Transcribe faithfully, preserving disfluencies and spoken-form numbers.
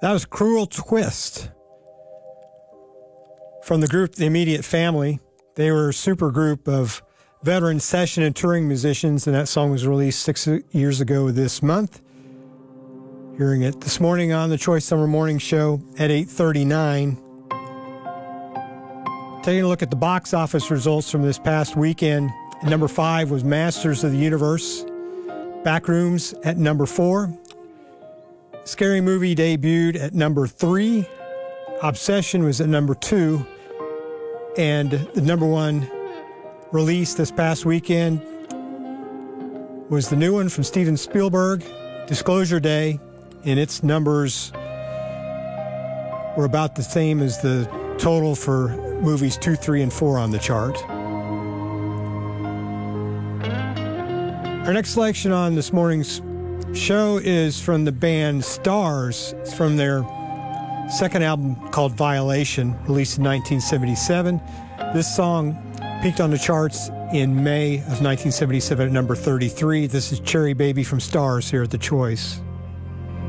That was Cruel Twist from the group The Immediate Family. They were a super group of veteran session and touring musicians, and that song was released six years ago this month. Hearing it this morning on the Choice Summer Morning Show at eight thirty-nine. Taking a look at the box office results from this past weekend. At number five was Masters of the Universe. Backrooms at number four. Scary Movie debuted at number three. Obsession was at number two. And the number one release this past weekend was the new one from Steven Spielberg, Disclosure Day, and its numbers were about the same as the total for movies two, three, and four on the chart. Our next selection on this morning's show is from the band Stars. It's from their second album called Violation, released in nineteen seventy-seven. This song peaked on the charts in May of nineteen seventy-seven at number thirty-three. This is Cherry Baby from Stars here at The Choice.